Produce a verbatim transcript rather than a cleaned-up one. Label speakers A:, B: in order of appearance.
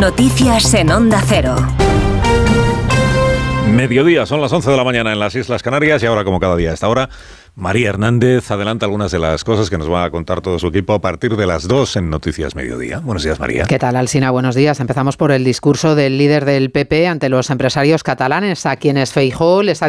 A: Noticias en Onda Cero.
B: Mediodía, son las once de la mañana en las Islas Canarias y ahora, como cada día a esta hora, María Hernández adelanta algunas de las cosas que nos va a contar todo su equipo a partir de las dos en Noticias Mediodía. Buenos días, María.
C: ¿Qué tal, Alsina? Buenos días. Empezamos por el discurso del líder del P P ante los empresarios catalanes, a quienes Feijóo les ha